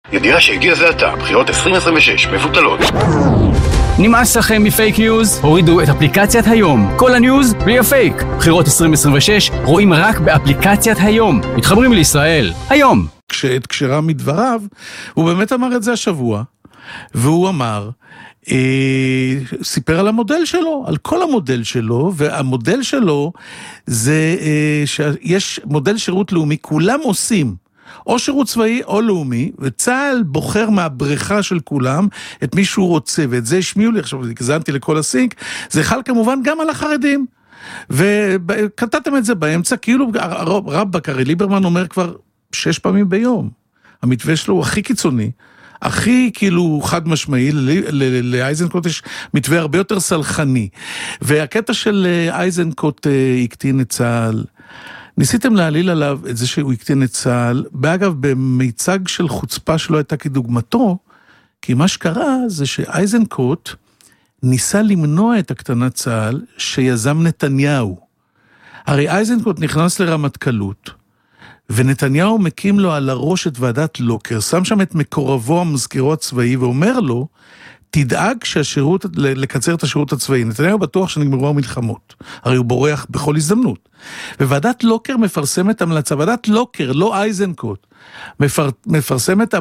ידיעה שהגיע זה עתה, בחירות 2026 מבוטלות. נמאס לכם מפייק ניוז? הורידו את אפליקציית היום. כל הניוז בלי הפייק. בחירות 2026 רואים רק באפליקציית היום. מתחברים לישראל. היום. כשרה מדבריו, הוא באמת אמר את זה השבוע, והוא אמר, סיפר על המודל שלו, על כל המודל שלו, והמודל שלו זה שיש מודל שירות לאומי, כולם עושים, או שירות צבאי או לאומי, וצה"ל בוחר מהבריכה של כולם את מי שהוא רוצה, ואת זה השמיעו לי, עכשיו הגזנתי לכל הסינק, זה חל כמובן גם על החרדים, וכתבתם את זה באמצע, כאילו רבק, הרי ליברמן אומר כבר 6 פעמים ביום, המתווה שלו הוא הכי קיצוני, הכי כאילו חד משמעי, לאייזנקוט יש מתווה הרבה יותר סלחני, והקטע של אייזנקוט הקטין את צה"ל, ניסיתם להעליל עליו את זה שהוא הקטין את צה"ל, באגב במיצג של חוצפה שלו הייתה כדוגמתו, כי מה שקרה זה שאייזנקוט ניסה למנוע את הקטנת צה"ל שיזם נתניהו. הרי אייזנקוט נכנס לרמטכ"לות, ונתניהו מקים לו על הראש את ועדת לוקר, שם שם את מקורבו המזכירו הצבאי, ואומר לו, תדאג לקצר את השירות הצבאי. נתניהו בטוח שנגמרו המלחמות, הרי הוא בורח בכל הזדמנות. וועדת לוקר מפרסמת המלצה, ועדת לוקר, לא אייזנקוט, מפרסמת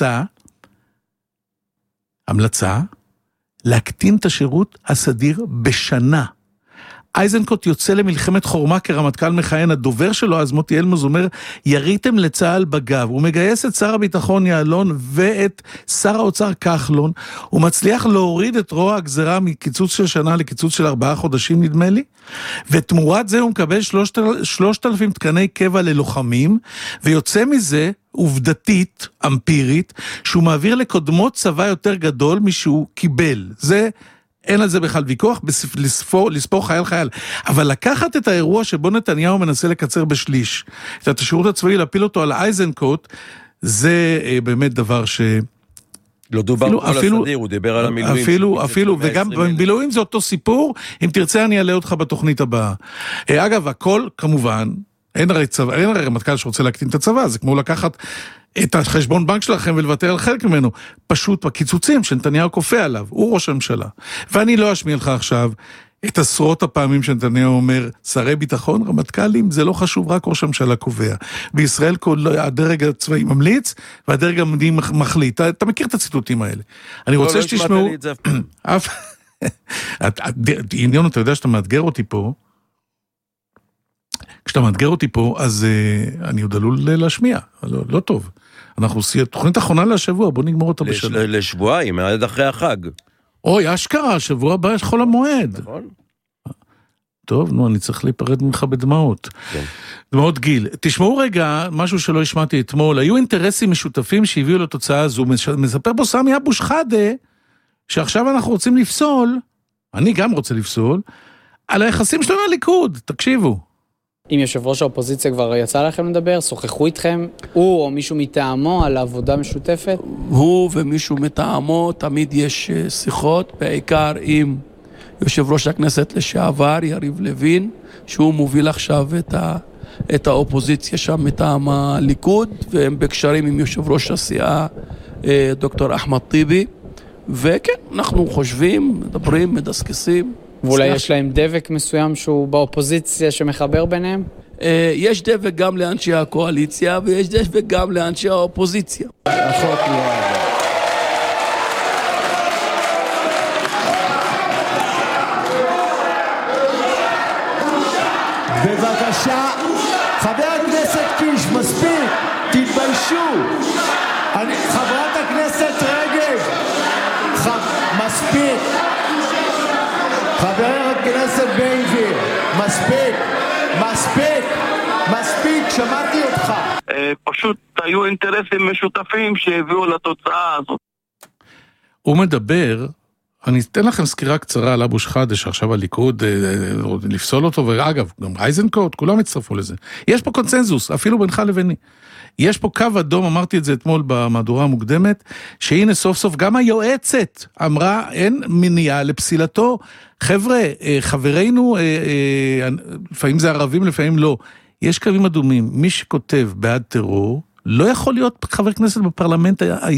המלצה, להקטין את השירות הסדיר בשנה. אייזנקוט יוצא למלחמת חורמה כרמטכ"ל מכהן, הדובר שלו, אז מוטי אלמוז אומר, יריתם לצה"ל בגב, הוא מגייס את שר הביטחון יעלון ואת שר האוצר כחלון, הוא מצליח להוריד את רוע הגזרה מקיצוץ של שנה לקיצוץ של 4 חודשים נדמה לי, ותמורת זה הוא מקבל 3,000 תקני קבע ללוחמים, ויוצא מזה עובדתית, אמפירית, שהוא מעביר לקודמות צבא יותר גדול משהוא קיבל, זה אין על זה בכלל ויכוח, לספור חייל, אבל לקחת את האירוע שבו נתניהו מנסה לקצר בשליש, את השירות הצבאי, להפיל אותו על אייזנקוט, זה באמת דבר ש... לא דובר על הסדיר, הוא דיבר על המילואים. אפילו, וגם במילואים זה אותו סיפור, אם תרצה אני אעלה אותך בתוכנית הבאה. אגב, הכל כמובן, אין הרי רמטכ"ל שרוצה להקטין את הצבא, זה כמו לקחת את החשבון בנק שלכם ולוותר על חלק ממנו, פשוט בקיצוצים שנתניהו כופה עליו, הוא ראש הממשלה. ואני לא אשמיע לך עכשיו את עשרות הפעמים שנתניהו אומר, שרי ביטחון, רמטכ"לים, זה לא חשוב, רק ראש הממשלה קובע. בישראל הדרג הצבאי ממליץ, והדרג המדיני מחליט. אתה מכיר את הציטוטים האלה. אני רוצה שתשמעו... עניון, אתה יודע שאתה מאתגר אותי פה, כשאתה מאתגר אותי פה, אז אני עוד עלול להשמיע, לא טוב. אנחנו עושים תוכנית אחרונה לשבוע, בוא נגמור אותה בשנה. לשבועיים, עד אחרי החג. אוי, אשכרה, שבוע הבא יש חול המועד. נכון. טוב, נו, אני צריך להיפרד ממך בדמעות. כן. דמעות גיל. תשמעו רגע, משהו שלא השמעתי אתמול, היו אינטרסים משותפים שהביאו לתוצאה הזו, מספר פה סמי אבו שחאדה, שעכשיו אנחנו רוצים לפסול, אני גם רוצה לפסול, על היחסים שלנו לליכוד, תקשיבו. אם יושב ראש האופוזיציה כבר יצא לכם לדבר, שוחחו איתכם, הוא או מישהו מטעמו על עבודה משותפת? הוא ומישהו מטעמו, תמיד יש שיחות, בעיקר עם יושב ראש הכנסת לשעבר, יריב לוין, שהוא מוביל עכשיו את האופוזיציה שם מטעם הליכוד, והם בקשרים עם יושב ראש הסיעה, דוקטור אחמד טיבי, וכן, אנחנו חושבים, מדברים, מדסקסים, ואולי יש להם דבק מסוים שהוא באופוזיציה שמחבר ביניהם? יש דבק גם לאנשי הקואליציה, ויש דבק גם לאנשי האופוזיציה. החוק לא עבר. בבקשה, חבר הכנסת קיש, מספיק, תתביישו. חברת הכנסת רגב, מספיק. חבר הכנסת בן גביר, מספיק, שמעתי אותך. פשוט היו אינטרסים משותפים שהביאו לתוצאה הזאת. הוא מדבר, אני אתן לכם סקירה קצרה על אבו שחאדה, שעכשיו הליכוד לפסול אותו, ואגב, גם אייזנקוט, כולם הצטרפו לזה. יש פה קונצנזוס, אפילו בינך לביני. יש פה קו אדום, אמרתי את זה אתמול במהדורה המוקדמת, שהנה סוף סוף גם היועצת אמרה, אין מניעה לפסילתו. חבר'ה, חברינו, לפעמים זה ערבים, לפעמים לא. יש קווים אדומים, מי שכותב בעד טרור, לא יכול להיות חבר כנסת בפרלמנט